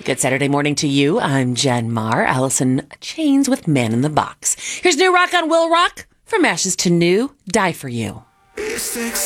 Good Saturday morning to you. I'm Jen Marr, Allison Chains with Man in the Box. Here's new rock on Will Rock. From Ashes to New, Die For You. It's